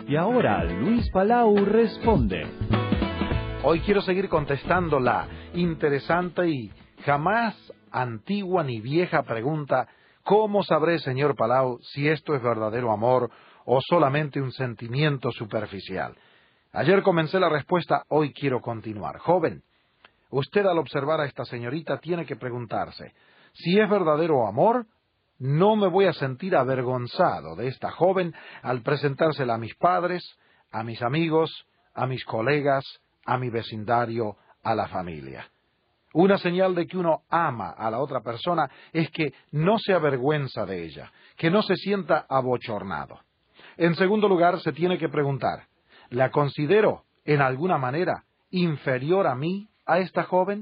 Y ahora Luis Palau responde. Hoy quiero seguir contestando la interesante y jamás antigua ni vieja pregunta: ¿cómo sabré, señor Palau, si esto es verdadero amor o solamente un sentimiento superficial? Ayer comencé la respuesta, hoy quiero continuar. Joven, usted al observar a esta señorita tiene que preguntarse: si es verdadero amor, no me voy a sentir avergonzado de esta joven al presentársela a mis padres, a mis amigos, a mis colegas, a mi vecindario, a la familia. Una señal de que uno ama a la otra persona es que no se avergüenza de ella, que no se sienta abochornado. En segundo lugar, se tiene que preguntar: ¿la considero en alguna manera inferior a mí, a esta joven?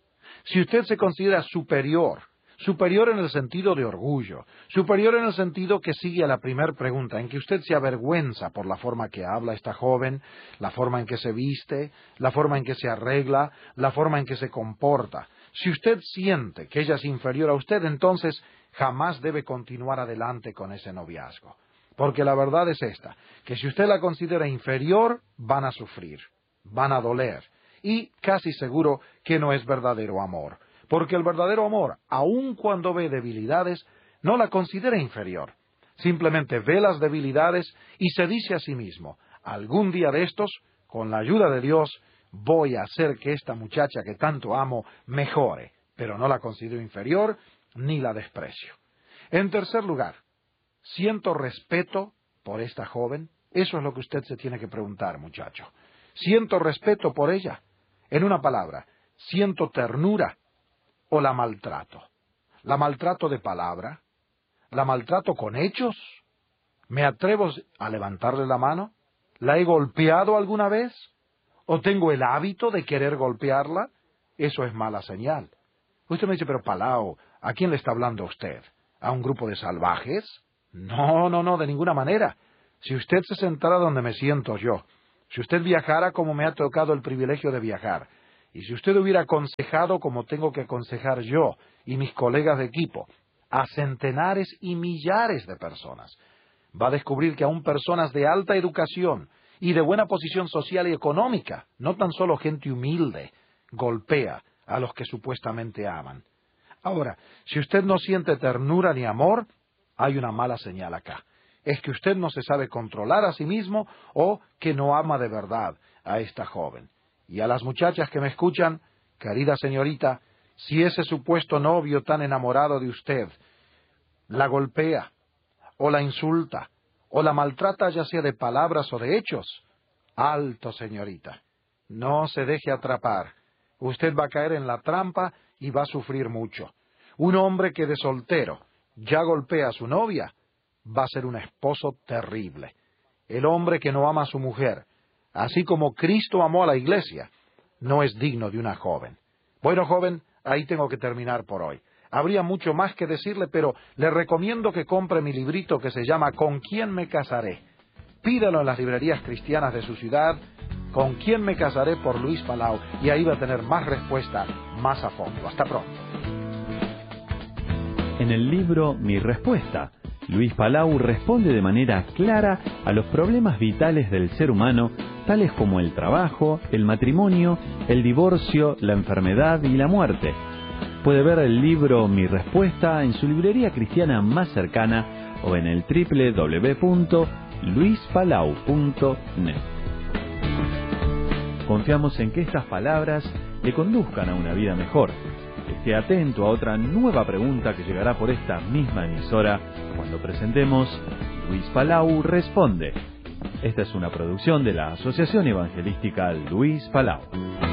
Si usted se considera superior en el sentido de orgullo, superior en el sentido que sigue a la primera pregunta, en que usted se avergüenza por la forma que habla esta joven, la forma en que se viste, la forma en que se arregla, la forma en que se comporta. Si usted siente que ella es inferior a usted, entonces jamás debe continuar adelante con ese noviazgo. Porque la verdad es esta, que si usted la considera inferior, van a sufrir, van a doler, y casi seguro que no es verdadero amor. Porque el verdadero amor, aun cuando ve debilidades, no la considera inferior. Simplemente ve las debilidades y se dice a sí mismo: algún día de estos, con la ayuda de Dios, voy a hacer que esta muchacha que tanto amo mejore. Pero no la considero inferior ni la desprecio. En tercer lugar, ¿siento respeto por esta joven? Eso es lo que usted se tiene que preguntar, muchacho. ¿Siento respeto por ella? En una palabra, ¿siento ternura o la maltrato? ¿La maltrato de palabra? ¿La maltrato con hechos? ¿Me atrevo a levantarle la mano? ¿La he golpeado alguna vez? ¿O tengo el hábito de querer golpearla? Eso es mala señal. Usted me dice: pero Palau, ¿a quién le está hablando usted? ¿A un grupo de salvajes? No, de ninguna manera. Si usted se sentara donde me siento yo, si usted viajara como me ha tocado el privilegio de viajar, y si usted hubiera aconsejado como tengo que aconsejar yo y mis colegas de equipo a centenares y millares de personas, va a descubrir que aún personas de alta educación y de buena posición social y económica, no tan solo gente humilde, golpea a los que supuestamente aman. Ahora, si usted no siente ternura ni amor, hay una mala señal acá. Es que usted no se sabe controlar a sí mismo o que no ama de verdad a esta joven. Y a las muchachas que me escuchan, querida señorita, si ese supuesto novio tan enamorado de usted la golpea, o la insulta, o la maltrata ya sea de palabras o de hechos, alto, señorita, no se deje atrapar. Usted va a caer en la trampa y va a sufrir mucho. Un hombre que de soltero ya golpea a su novia va a ser un esposo terrible. El hombre que no ama a su mujer, así como Cristo amó a la iglesia, no es digno de una joven. Bueno, joven, ahí tengo que terminar por hoy. Habría mucho más que decirle, pero le recomiendo que compre mi librito que se llama ¿Con quién me casaré? Pídalo en las librerías cristianas de su ciudad, ¿Con quién me casaré? Por Luis Palau, y ahí va a tener más respuesta, más a fondo. Hasta pronto. En el libro Mi Respuesta, Luis Palau responde de manera clara a los problemas vitales del ser humano, tales como el trabajo, el matrimonio, el divorcio, la enfermedad y la muerte. Puede ver el libro Mi Respuesta en su librería cristiana más cercana o en el www.luispalau.net. Confiamos en que estas palabras le conduzcan a una vida mejor. Esté atento a otra nueva pregunta que llegará por esta misma emisora cuando presentemos Luis Palau Responde. Esta es una producción de la Asociación Evangelística Luis Palau.